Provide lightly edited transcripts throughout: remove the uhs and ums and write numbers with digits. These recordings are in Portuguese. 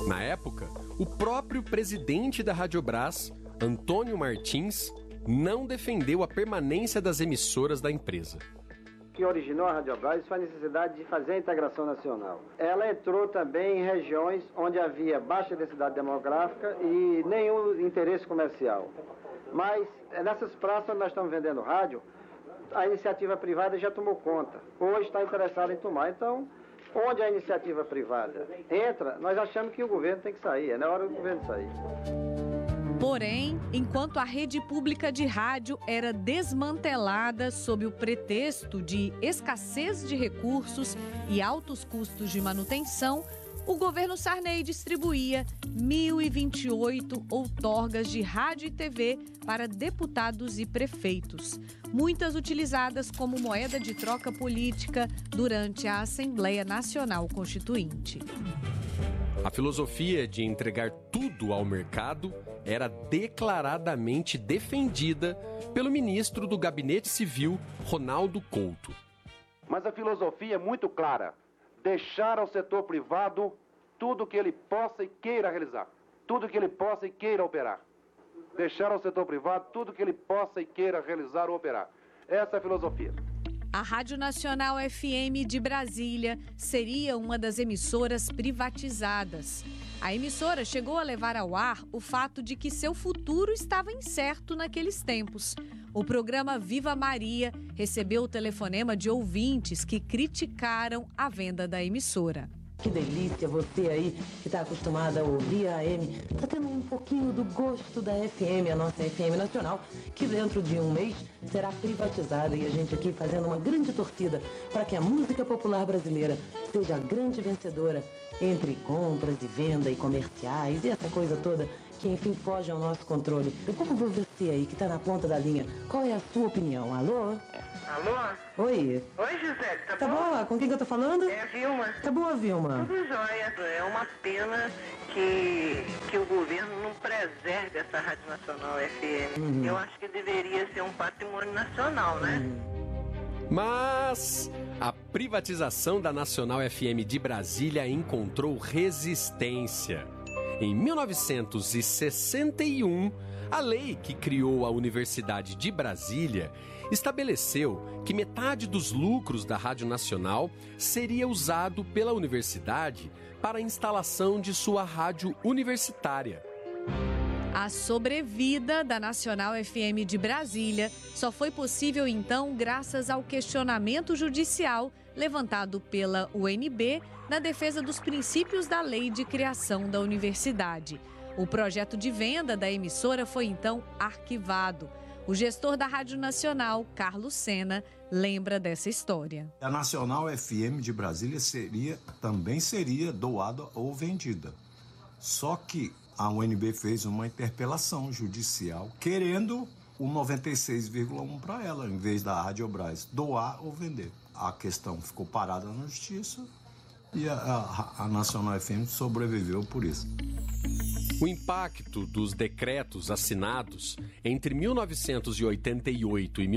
Na época, o próprio presidente da Radiobras, Antônio Martins, não defendeu a permanência das emissoras da empresa. O que originou a Radiobras foi a necessidade de fazer a integração nacional. Ela entrou também em regiões onde havia baixa densidade demográfica e nenhum interesse comercial. Mas nessas praças onde nós estamos vendendo rádio, a iniciativa privada já tomou conta, ou está interessada em tomar. Então, onde a iniciativa privada entra, nós achamos que o governo tem que sair, é na hora do governo sair. Porém, enquanto a rede pública de rádio era desmantelada sob o pretexto de escassez de recursos e altos custos de manutenção, o governo Sarney distribuía 1.028 outorgas de rádio e TV para deputados e prefeitos, muitas utilizadas como moeda de troca política durante a Assembleia Nacional Constituinte. A filosofia de entregar tudo ao mercado era declaradamente defendida pelo ministro do Gabinete Civil, Ronaldo Couto. Mas a filosofia é muito clara: deixar ao setor privado tudo que ele possa e queira realizar, tudo que ele possa e queira operar. Deixar ao setor privado tudo que ele possa e queira realizar ou operar. Essa é a filosofia. A Rádio Nacional FM de Brasília seria uma das emissoras privatizadas. A emissora chegou a levar ao ar o fato de que seu futuro estava incerto naqueles tempos. O programa Viva Maria recebeu o telefonema de ouvintes que criticaram a venda da emissora. Que delícia, você aí que está acostumada a ouvir a AM, está tendo um pouquinho do gosto da FM, a nossa FM Nacional, que dentro de um mês será privatizada, e a gente aqui fazendo uma grande torcida para que a música popular brasileira seja a grande vencedora entre compras e venda e comerciais e essa coisa toda que, enfim, foge ao nosso controle. Eu vou ver você aí que está na ponta da linha. Qual é a sua opinião? Alô? Alô? Oi. Oi, Gisele, Tá boa? Com quem que eu tô falando? É a Vilma. Tá boa, Vilma? Tudo jóia. É uma pena que o governo não preserve essa Rádio Nacional FM. Eu acho que deveria ser um patrimônio nacional, né? Mas a privatização da Nacional FM de Brasília encontrou resistência. Em 1961, a lei que criou a Universidade de Brasília estabeleceu que metade dos lucros da Rádio Nacional seria usado pela universidade para a instalação de sua rádio universitária. A sobrevida da Nacional FM de Brasília só foi possível, então, graças ao questionamento judicial levantado pela UNB na defesa dos princípios da lei de criação da universidade. O projeto de venda da emissora foi, então, arquivado. O gestor da Rádio Nacional, Carlos Sena, lembra dessa história. A Nacional FM de Brasília também seria doada ou vendida. Só que a UNB fez uma interpelação judicial querendo o 96,1 para ela, em vez da Radiobras doar ou vender. A questão ficou parada na justiça e a Nacional FM sobreviveu por isso. O impacto dos decretos assinados entre 1988 e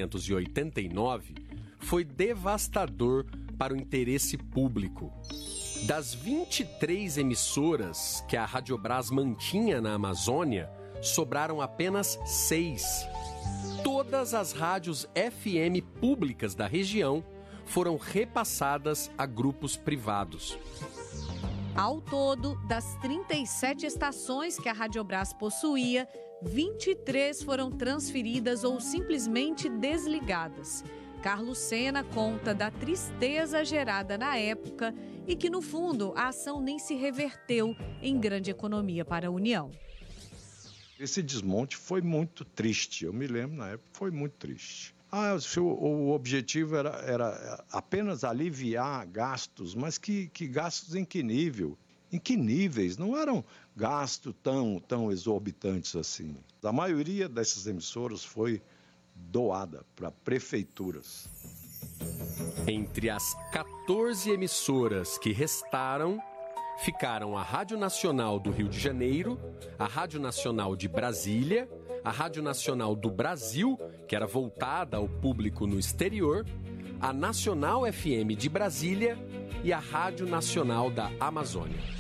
1989 foi devastador para o interesse público. Das 23 emissoras que a Radiobras mantinha na Amazônia, sobraram apenas 6. Todas as rádios FM públicas da região foram repassadas a grupos privados. Ao todo, das 37 estações que a Radiobras possuía, 23 foram transferidas ou simplesmente desligadas. Carlos Sena conta da tristeza gerada na época e que, no fundo, a ação nem se reverteu em grande economia para a União. Esse desmonte foi muito triste, eu me lembro na época, foi muito triste. O objetivo era apenas aliviar gastos, mas que gastos em que nível? Em que níveis? Não eram gastos tão exorbitantes assim. A maioria dessas emissoras foi doada para prefeituras. Entre as 14 emissoras que restaram, ficaram a Rádio Nacional do Rio de Janeiro, a Rádio Nacional de Brasília, a Rádio Nacional do Brasil, que era voltada ao público no exterior, a Nacional FM de Brasília e a Rádio Nacional da Amazônia.